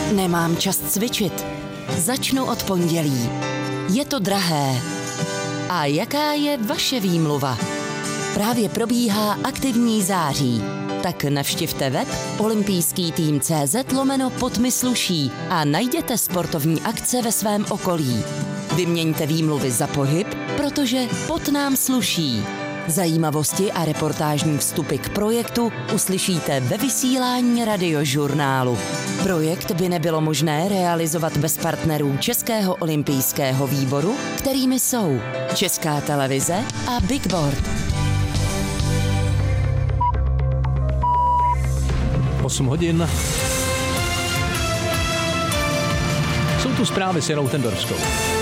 Nemám čas cvičit. Začnu od pondělí. Je to drahé. A jaká je vaše výmluva? Právě probíhá aktivní září. Tak navštivte web olympijský-tým.cz/podmysluší a najděte sportovní akce ve svém okolí. Vyměňte výmluvy za pohyb, protože pot nám sluší. Zajímavosti a reportážní vstupy k projektu uslyšíte ve vysílání Radiožurnálu. Projekt by nebylo možné realizovat bez partnerů Českého olympijského výboru, kterými jsou Česká televize a Big Board. 8 hodin. Jsou tu zprávy s Janou Tendorskou.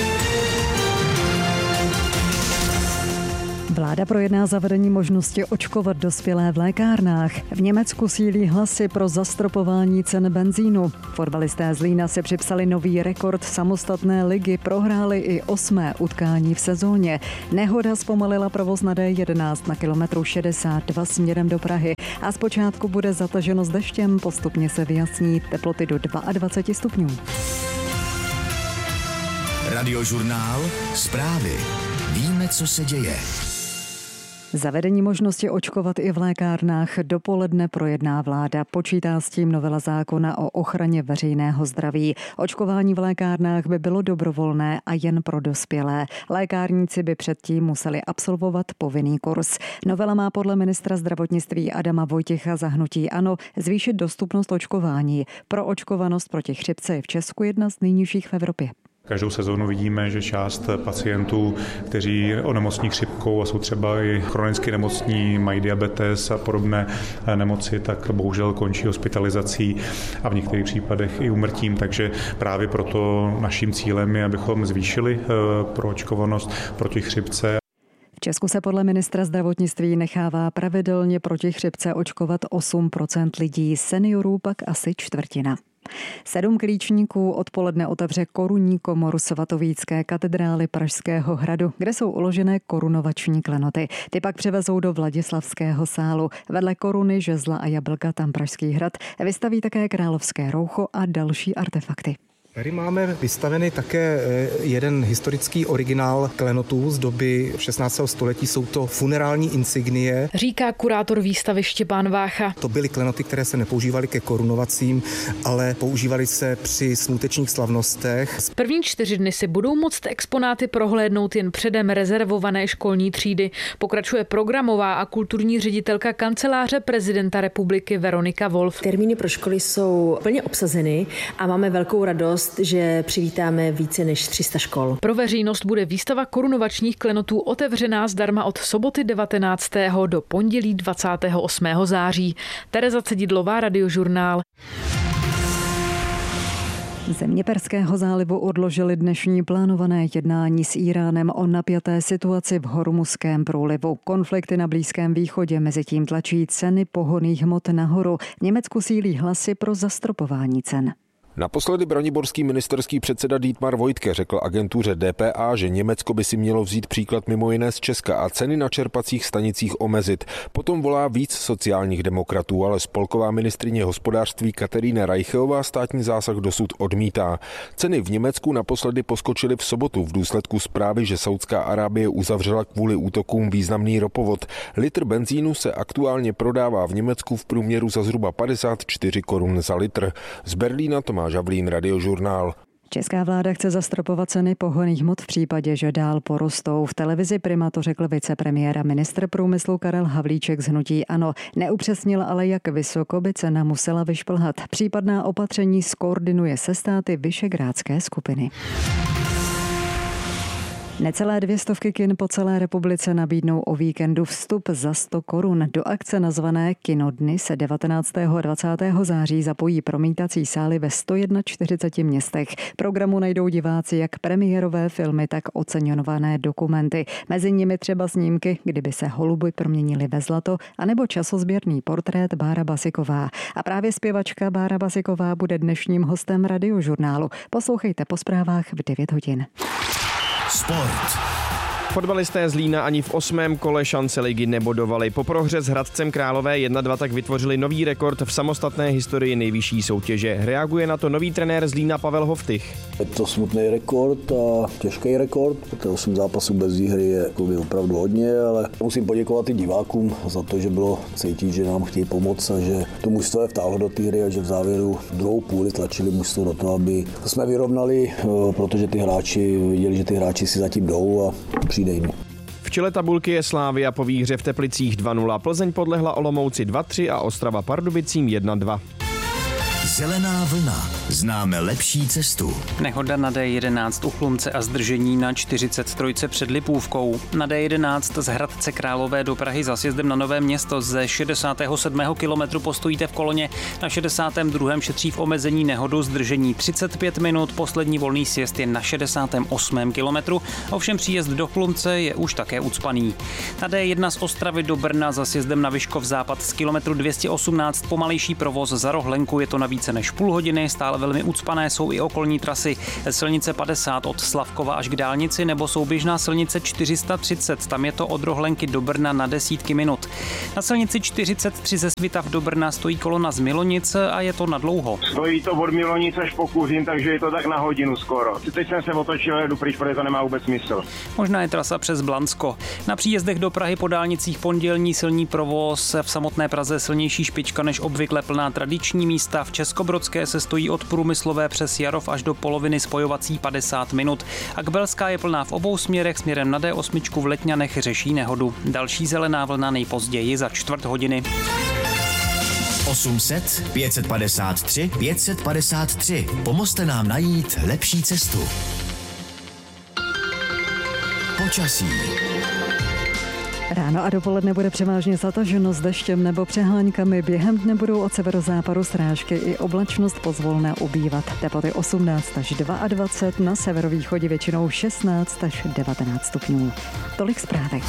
Vláda projedná zavedení možnosti očkovat dospělé v lékárnách. V Německu sílí hlasy pro zastropování cen benzínu. Fotbalisté Zlína si připsali nový rekord samostatné ligy, prohráli i 8. utkání v sezóně. Nehoda zpomalila provoz na D11 na kilometru 62 směrem do Prahy a zpočátku bude zataženo s deštěm, postupně se vyjasní teploty do 22 stupňů. Radiožurnál, zprávy. Víme, co se děje. Zavedení možnosti očkovat i v lékárnách dopoledne projedná vláda. Počítá s tím novela zákona o ochraně veřejného zdraví. Očkování v lékárnách by bylo dobrovolné a jen pro dospělé. Lékárníci by předtím museli absolvovat povinný kurz. Novela má podle ministra zdravotnictví Adama Vojtěcha za hnutí ANO zvýšit dostupnost očkování. Proočkovanost proti chřipce je v Česku jedna z nejnižších v Evropě. Každou sezónu vidíme, že část pacientů, kteří onemocní chřipkou a jsou třeba i chronicky nemocní, mají diabetes a podobné nemoci, tak bohužel končí hospitalizací a v některých případech i úmrtím. Takže právě proto naším cílem je, abychom zvýšili proočkovanost proti chřipce. V Česku se podle ministra zdravotnictví nechává pravidelně proti chřipce očkovat 8% lidí, seniorů pak asi čtvrtina. 7 klíčníků odpoledne otevře korunní komoru svatovícké katedrály Pražského hradu, kde jsou uložené korunovační klenoty. Ty pak převezou do Vladislavského sálu. Vedle koruny, žezla a jablka tam Pražský hrad vystaví také královské roucho a další artefakty. Tady máme vystavený také jeden historický originál klenotů z doby 16. století. Jsou to funerální insignie. Říká kurátor výstavy Štěpán Vácha. To byly klenoty, které se nepoužívaly ke korunovacím, ale používaly se při smutečních slavnostech. První 4 dny si budou moct exponáty prohlédnout jen předem rezervované školní třídy. Pokračuje programová a kulturní ředitelka kanceláře prezidenta republiky Veronika Wolf. Termíny pro školy jsou plně obsazeny a máme velkou radost, že přivítáme více než 300 škol. Pro veřejnost bude výstava korunovačních klenotů otevřená zdarma od soboty 19. do pondělí 28. září. Tereza Cedidlová, Radiožurnál. Země Perského zálivu odložili dnešní plánované jednání s Íránem o napjaté situaci v Hormuzském průlivu. Konflikty na Blízkém východě mezitím tlačí ceny pohonných hmot nahoru. V Německu sílí hlasy pro zastropování cen. Naposledy braniborský ministerský předseda Dietmar Woidke řekl agentuře DPA, že Německo by si mělo vzít příklad mimo jiné z Česka a ceny na čerpacích stanicích omezit. Potom volá víc sociálních demokratů, ale spolková ministryně hospodářství Katerína Reicheová státní zásah dosud odmítá. Ceny v Německu naposledy poskočily v sobotu v důsledku zprávy, že Saudská Arábie uzavřela kvůli útokům významný ropovod. Litr benzínu se aktuálně prodává v Německu v průměru za zhruba 54 korun za litr. Z Berlína Tomáš Havlín, Radiožurnál. Česká vláda chce zastropovat ceny pohonných hmot v případě, že dál porostou. V televizi Prima to řekl vicepremiér a ministr průmyslu Karel Havlíček z hnutí ANO. Neupřesnil ale, jak vysoko by cena musela vyšplhat. Případná opatření skoordinuje se státy Visegrádské skupiny. Necelé 200 kin po celé republice nabídnou o víkendu vstup za 100 korun. Do akce nazvané Kinodny se 19. a 20. září zapojí promítací sály ve 141 městech. Programu najdou diváci jak premiérové filmy, tak oceňované dokumenty. Mezi nimi třeba snímky, kdyby se holuby proměnily ve zlato, anebo časozběrný portrét Bára Basiková. A právě zpěvačka Bára Basiková bude dnešním hostem Radiožurnálu. Poslouchejte po zprávách v 9 hodin. Sport. Fotbalisté Zlína ani v 8. kole šance ligy nebodovali. Po prohře s Hradcem Králové 1-2 tak vytvořili nový rekord v samostatné historii nejvyšší soutěže. Reaguje na to nový trenér Zlína Pavel Hoftych. Je to smutný rekord a těžký rekord, protože 8 zápasů bez výhry je opravdu hodně, ale musím poděkovat i divákům za to, že bylo cítit, že nám chtějí pomoct a že to mužstvo je vtáhlo do té hry a že v závěru druhou půli tlačili mužstvo do toho, aby jsme vyrovnali, protože ty hráči viděli, že ty hráči si zatím jdou a přijde jim. V čele tabulky je Slavia po výhře v Teplicích 2-0, Plzeň podlehla Olomouci 2-3 a Ostrava Pardubicím 1-2. Zelená vlna. Známe lepší cestu. Nehoda na D11 u Chlumce a zdržení na 43 před Lipůvkou. Na D11 z Hradce Králové do Prahy za sjezdem na Nové Město ze 67. kilometru postojíte v koloně. Na 62. šetří v omezení nehodu zdržení 35 minut. Poslední volný sjezd je na 68. kilometru. Ovšem příjezd do Chlumce je už také ucpaný. Na D1 z Ostravy do Brna za sjezdem na Vyškov západ z kilometru 218 pomalejší provoz za Rohlenku, je to na více než půl hodiny, stále velmi ucpané jsou i okolní trasy. Silnice 50 od Slavkova až k dálnici nebo souběžná silnice 430, tam je to od Rohlenky do Brna na desítky minut. Na silnici 43 ze Svitav do Brna stojí kolona z Milonic a je to na dlouho. Stojí to od Milonic až po Kuřim, takže je to tak na hodinu skoro. Teď jsem se otočil, jedu pryč, protože to nemá vůbec smysl. Možná je trasa přes Blansko. Na příjezdech do Prahy po dálnicích pondělní silný provoz, v samotné Praze silnější špička než obvykle plná tradiční místa. V Českobrodské se stojí od Průmyslové přes Jarov až do poloviny spojovací 50 minut. Akbelská je plná v obou směrech, směrem na D8 v Letňanech řeší nehodu. Další zelená vlna nejpozději za čtvrt hodiny. 800 553 553. Pomozte nám najít lepší cestu. Počasí. Ráno a dopoledne bude převážně zataženo s deštěm nebo přeháňkami. Během dne budou od severozápadu srážky i oblačnost pozvolna ubývat. Teploty 18 až 22, na severovýchodě většinou 16 až 19 stupňů. Tolik zprávek.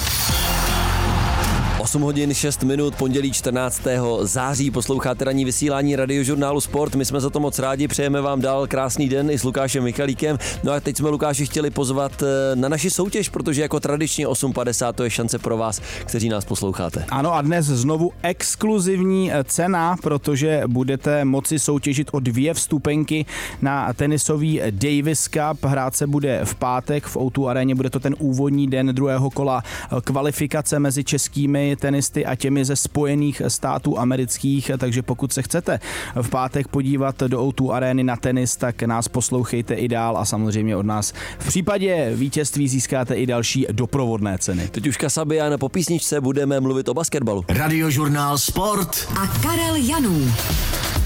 8 hodin 6 minut, pondělí 14. září, posloucháte ranní vysílání Radiožurnálu Sport. My jsme za to moc rádi, přejeme vám dál krásný den i s Lukášem Michalíkem. No a teď jsme Lukáši chtěli pozvat na naši soutěž, protože jako tradičně 8.50 to je šance pro vás, kteří nás posloucháte. Ano a dnes znovu exkluzivní cena, protože budete moci soutěžit o 2 vstupenky na tenisový Davis Cup. Hrát se bude v pátek v O2 aréně, bude to ten úvodní den druhého kola kvalifikace mezi českými tenisty a těmi ze Spojených států amerických, takže pokud se chcete v pátek podívat do O2 arény na tenis, tak nás poslouchejte i dál a samozřejmě od nás v případě vítězství získáte i další doprovodné ceny. Teď už Kasabian, po písničce budeme mluvit o basketbalu. Radiožurnál Sport a Karel Janů.